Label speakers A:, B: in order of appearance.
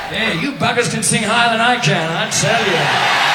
A: Hey, you buggers can sing higher than I can, I tell you.